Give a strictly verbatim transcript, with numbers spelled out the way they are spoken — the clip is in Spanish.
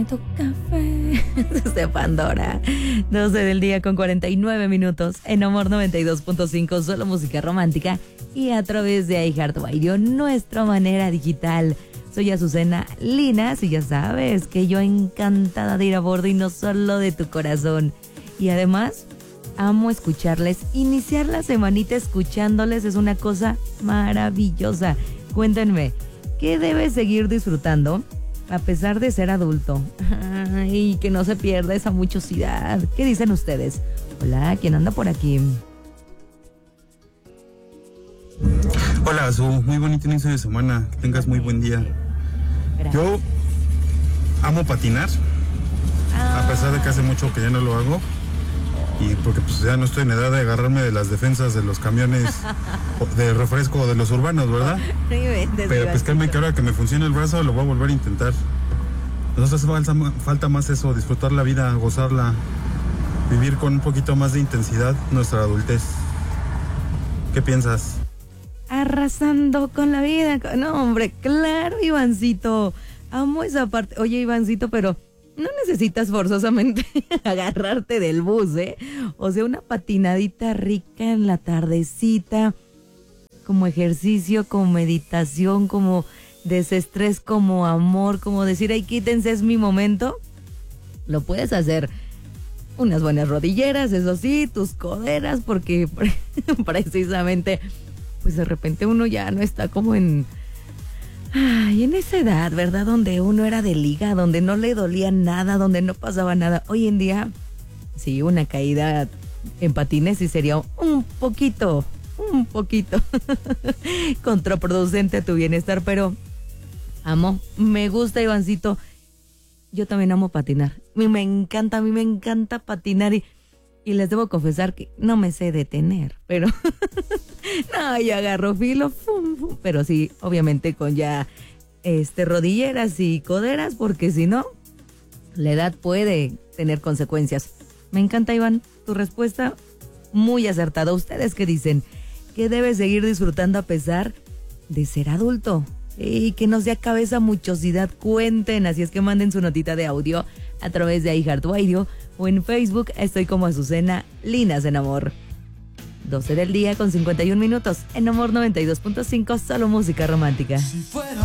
tu café. De Pandora. doce del día con cuarenta y nueve minutos. En Amor noventa y dos punto cinco, solo música romántica. Y a través de iHeartRadio, nuestra manera digital. Soy Azucena Linas y ya sabes que yo encantada de ir a bordo y no solo de tu corazón. Y además, amo escucharles. Iniciar la semanita escuchándoles es una cosa maravillosa. Cuéntenme, ¿qué debes seguir disfrutando a pesar de ser adulto? Ay, que no se pierda esa muchosidad. ¿Qué dicen ustedes? Hola, ¿quién anda por aquí? Hola, Azu, muy bonito inicio de semana. Que tengas muy buen día. Gracias. Yo amo patinar, Ah. a pesar de que hace mucho que ya no lo hago. Y porque pues ya no estoy en edad de agarrarme de las defensas de los camiones de refresco de los urbanos, ¿verdad? No inventes, Pero pues créeme Ivancito. que ahora que me funciona el brazo lo voy a volver a intentar. Nos hace falta, falta más eso, disfrutar la vida, gozarla, vivir con un poquito más de intensidad nuestra adultez. ¿Qué piensas? Arrasando con la vida. No, hombre, claro, Ivancito. Amo esa parte. Oye, Ivancito, pero no necesitas forzosamente agarrarte del bus, ¿eh? O sea, una patinadita rica en la tardecita, como ejercicio, como meditación, como desestrés, como amor, como decir, ay, quítense, es mi momento. Lo puedes hacer. Unas buenas rodilleras, eso sí, tus coderas, porque precisamente, pues de repente uno ya no está como en... Ay, en esa edad, ¿verdad? Donde uno era de liga, donde no le dolía nada, donde no pasaba nada. Hoy en día, sí, una caída en patines sí sería un poquito, un poquito contraproducente a tu bienestar, pero amo, me gusta, Ivancito. Yo también amo patinar. A mí me encanta, a mí me encanta patinar y, y les debo confesar que no me sé detener, pero no, yo agarro filo, fum, fum, pero sí, obviamente con ya este rodilleras y coderas, porque si no, la edad puede tener consecuencias. Me encanta, Iván, tu respuesta muy acertada. ¿Ustedes qué dicen? ¿Qué debes seguir disfrutando a pesar de ser adulto? Y que nos dé a cabeza muchosidad, cuenten, así es que manden su notita de audio a través de iHeartRadio o en Facebook. Estoy como Azucena Linas en Amor. doce del día con cincuenta y un minutos en Amor noventa y dos punto cinco, solo música romántica. Si fuera